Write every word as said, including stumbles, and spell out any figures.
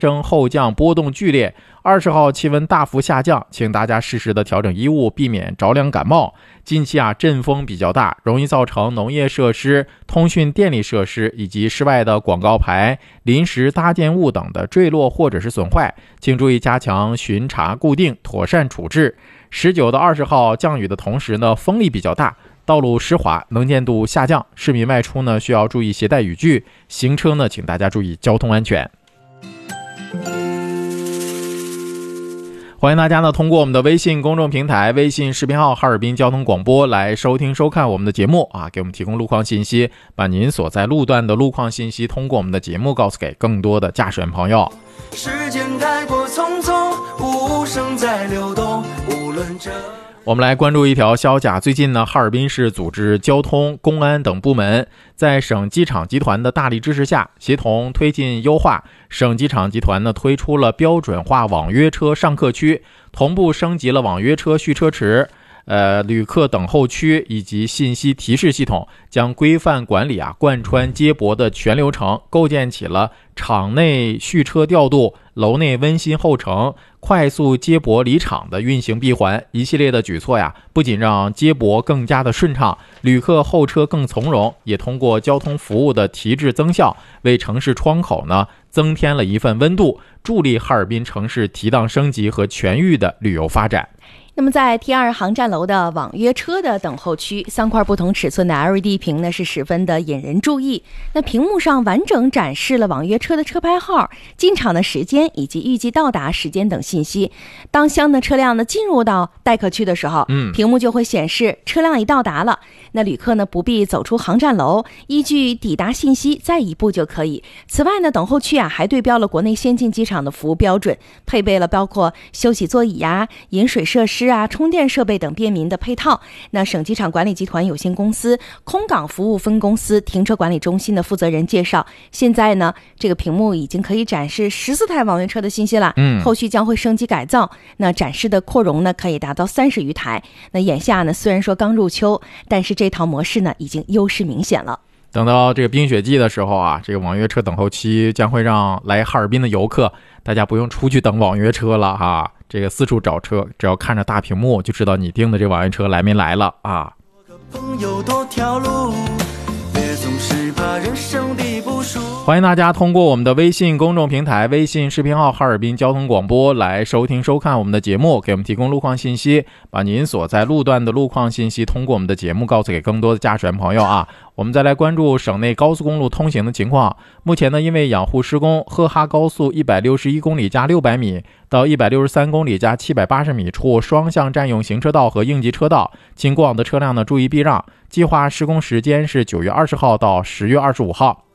升后降波动剧烈，二十号气温大幅下降，请大家适时的调整衣物，避免着凉感冒。近期啊，阵风比较大，容易造成农业设施、通讯电力设施以及室外的广告牌、临时搭建物等的坠落或者是损坏，请注意加强巡查固定，妥善处置。十九到二十号降雨的同时呢，风力比较大，道路湿滑，能见度下降，市民外出呢需要注意携带雨具，行车呢请大家注意交通安全。欢迎大家呢通过我们的微信公众平台、微信视频号哈尔滨交通广播来收听收看我们的节目啊，给我们提供路况信息，把您所在路段的路况信息通过我们的节目告诉给更多的驾驶员朋友。 时间太过匆匆，无声在流动，无论这我们来关注一条消息啊，最近呢，哈尔滨市组织交通、公安等部门在省机场集团的大力支持下，协同推进优化，省机场集团呢推出了标准化网约车上客区，同步升级了网约车续车池、呃旅客等候区以及信息提示系统，将规范管理啊贯穿接驳的全流程，构建起了场内续车调度、楼内温馨后程、快速接驳离场的运行闭环，一系列的举措呀，不仅让接驳更加的顺畅，旅客候车更从容，也通过交通服务的提质增效，为城市窗口呢增添了一份温度，助力哈尔滨城市提档升级和全域的旅游发展。 那么在 T 二 航站楼的网约车的等候区，三块不同尺寸的 L E D 屏呢是十分的引人注意。那屏幕上完整展示了网约车的车牌号、进场的时间以及预计到达时间等信息。当相应的车辆呢进入到待客区的时候，嗯，屏幕就会显示车辆已到达了。那旅客呢不必走出航站楼，依据抵达信息再一步就可以。此外呢，等候区啊还对标了国内先进机场的服务标准，配备了包括休息座椅呀、啊、饮水设施啊、充电设备等便民的配套。那省机场管理集团有限公司空港服务分公司停车管理中心的负责人介绍，现在呢这个屏幕已经可以展示十四台网约车的信息了，嗯，后续将会升级改造，那展示的扩容呢可以达到三十余台。那眼下呢虽然说刚入秋，但是这套模式呢已经优势明显了。 等到这个冰雪季的时候啊，这个网约车等候期将会让来哈尔滨的游客，大家不用出去等网约车了哈，这个四处找车，只要看着大屏幕就知道你订的这网约车来没来了啊。 朋友多条路，别总是怕人生地不熟。 欢迎大家通过我们的微信公众平台、微信视频号哈尔滨交通广播来收听收看我们的节目，给我们提供路况信息，把您所在路段的路况信息通过我们的节目告诉给更多的驾驶员朋友啊。我们再来关注省内高速公路通行的情况。目前呢，因为养护施工，赫哈高速一百六十一公里加六百米到一百六十三公里加七百八十米处双向占用行车道和应急车道，经过往的车辆呢注意避让。计划施工时间是九月二十号到十月二十五号。